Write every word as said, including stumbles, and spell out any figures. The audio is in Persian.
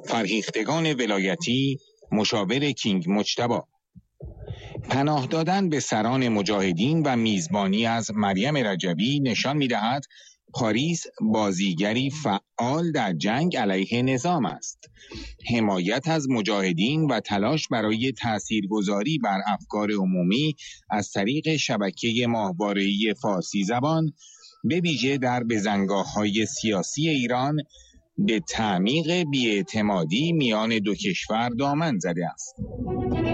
فرهیختگان ولایتی مشاور کینگ مجتبی. پناه دادن به سران مجاهدین و میزبانی از مریم رجبی نشان می‌دهد پاریس بازیگری فعال در جنگ علیه نظام است. حمایت از مجاهدین و تلاش برای تاثیرگذاری بر افکار عمومی از طریق شبکه ماهواره‌ای فارسی زبان به ویژه در بزنگاه‌های سیاسی ایران به تعمیق بی‌اعتمادی میان دو کشور دامن زده است.